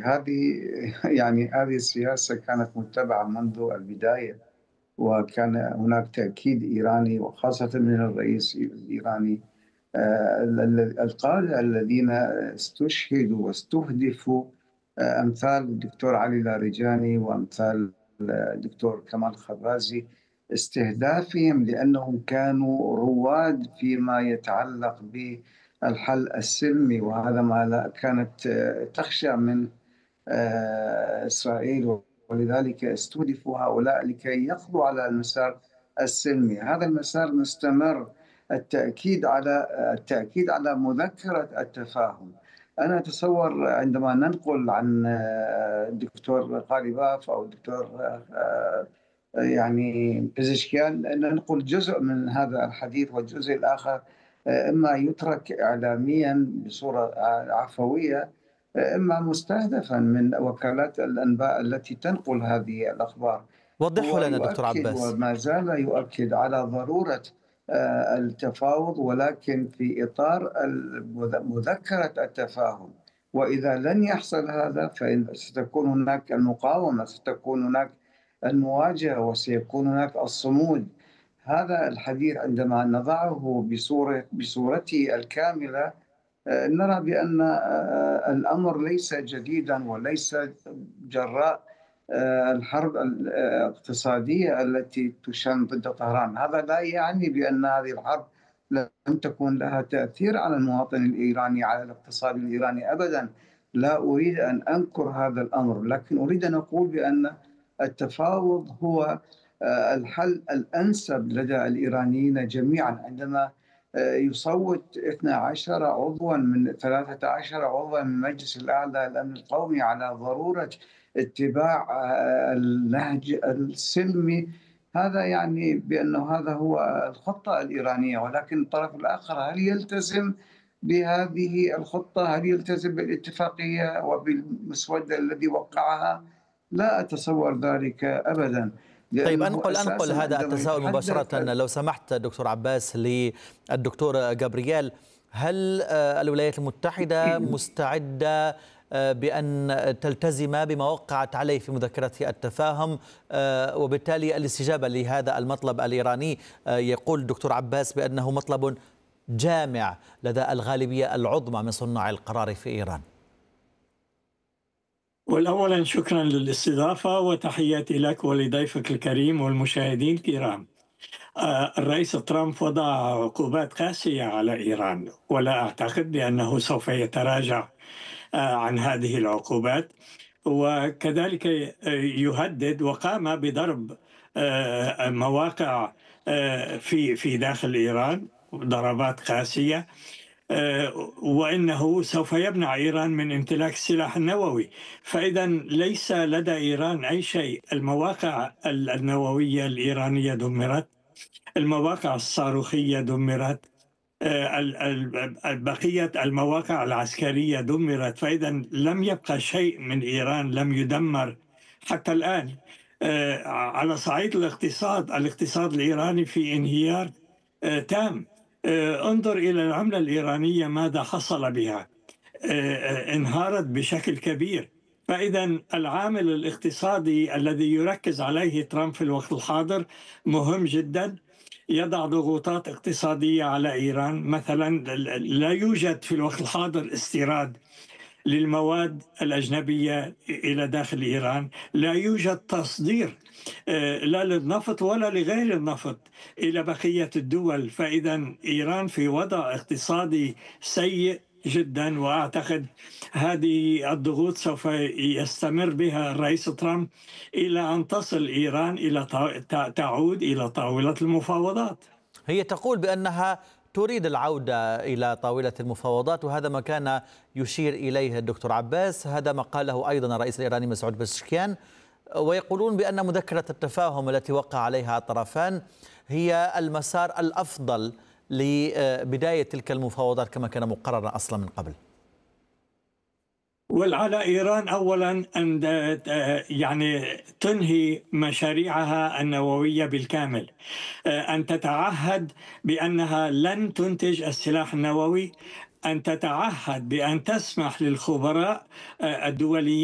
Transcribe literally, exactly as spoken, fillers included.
هذه يعني هذه السياسة كانت متبعة منذ البداية، وكان هناك تأكيد إيراني وخاصة من الرئيس الإيراني. آه، ال- ال- القادة الذين استشهدوا واستهدفوا، آه، أمثال الدكتور علي لاریجاني وأمثال الدكتور كمال خبازي، استهدافهم لأنهم كانوا رواد فيما يتعلق بالحل السلمي، وهذا ما لا كانت آه، تخشى من آه، إسرائيل، ولذلك استهدفوا هؤلاء لكي يقضوا على المسار السلمي. هذا المسار مستمر. التأكيد على التأكيد على مذكرة التفاهم. أنا أتصور عندما ننقل عن آه، الدكتور قاليباف أو الدكتور آه، يعني بيزشكيان، ننقل جزء من هذا الحديث، والجزء الآخر آه، إما يترك إعلاميا بصورة آه، عفوية، إما مستهدفا من وكالات الأنباء التي تنقل هذه الأخبار. وضحوا هو لنا دكتور يؤكد عباس. وما زال يؤكد على ضرورة آه، التفاوض، ولكن في إطار المذ- مذكرة التفاهم. وإذا لن يحصل هذا فإن ستكون هناك المقاومة، ستكون هناك المواجهة، وسيكون هناك الصمود. هذا الحديث عندما نضعه بصورة بصورته الكاملة، آه، نرى بأن آه، الأمر ليس جديدا وليس جراء آه، الحرب الاقتصادية التي تشن ضد طهران. هذا لا يعني بأن هذه الحرب لم تكن لها تأثير على المواطن الإيراني، على الاقتصاد الإيراني، أبدا. لا أريد أن أنكر هذا الأمر، لكن أريد أن أقول بأن التفاوض هو آه، الحل الأنسب لدى الإيرانيين جميعا. عندما يصوت اثني عشر عضوا من ثلاثة عشر عضوا من المجلس الأعلى للأمن القومي على ضرورة اتباع النهج السلمي، هذا يعني بأنه هذا هو الخطة الإيرانية. ولكن الطرف الآخر هل يلتزم بهذه الخطة؟ هل يلتزم بالاتفاقية وبالمسودة الذي وقعها؟ لا أتصور ذلك أبدا، طيب، لأنه أنقل أنقل أساسا هذا عندما التساؤل مباشرة يتحدث. لو سمحت دكتور عباس للدكتور جابرييل. هل آه، الولايات المتحدة مستعدة آه، بأن تلتزم بما وقعت عليه في مذكرة التفاهم، آه، وبالتالي الاستجابة لهذا المطلب الإيراني؟ آه، يقول الدكتور عباس بأنه مطلب جامع لدى الغالبية العظمى من صناع القرار في إيران. والأولا شكرا للاستضافة وتحياتي لك ولضيفك الكريم والمشاهدين الكرام. آه، الرئيس ترامب وضع عقوبات قاسية على إيران، ولا أعتقد بأنه سوف يتراجع آه، عن هذه العقوبات، وكذلك آه، يهدد وقام بضرب آه، مواقع آه، في في داخل إيران، ضربات قاسية. آه، وإنه سوف يمنع إيران من امتلاك السلاح النووي. فإذا ليس لدى إيران أي شيء. المواقع النووية الإيرانية دمرت، المواقع الصاروخية دمرت، آه، ال- ال- بقية المواقع العسكرية دمرت. فإذا لم يبقى شيء من إيران لم يدمر حتى الآن. آه، على صعيد الاقتصاد، الاقتصاد الإيراني في انهيار آه، تام. آه، انظر إلى العملة الإيرانية ماذا حصل بها. آه، آه، انهارت بشكل كبير. فإذا العامل الاقتصادي الذي يركز عليه ترامب في الوقت الحاضر مهم جدا. يضع ضغوطات اقتصادية على إيران. مثلا لا يوجد في الوقت الحاضر استيراد للمواد الأجنبية إلى داخل إيران، لا يوجد تصدير آه، لا للنفط ولا لغير النفط إلى بقية الدول. فإذا إيران في وضع اقتصادي سيء جدا، وأعتقد هذه الضغوط سوف يستمر بها الرئيس ترامب إلى أن تصل إيران إلى تعود إلى طاولة المفاوضات. هي تقول بأنها تريد العودة إلى طاولة المفاوضات، وهذا ما كان يشير إليه الدكتور عباس. هذا ما قاله أيضا الرئيس الإيراني مسعود بزشكيان. ويقولون بأن مذكرة التفاهم التي وقع عليها الطرفان هي المسار الأفضل لبداية تلك المفاوضات كما كان مقررا أصلا من قبل. وعلى إيران أولا أن يعني تنهي مشاريعها النووية بالكامل، أن تتعهد بأنها لن تنتج السلاح النووي، أن تتعهد بأن تسمح للخبراء الدوليين